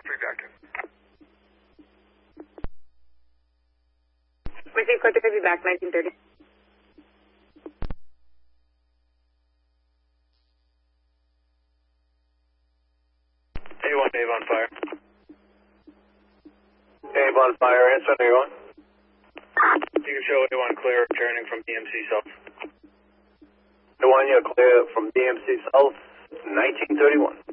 3 active. Receive code to be back 1930. A1, Dave on fire. Dave on fire, answer A1. You can show A1 clear, returning from DMC South. A1, you're clear from DMC South, 1931.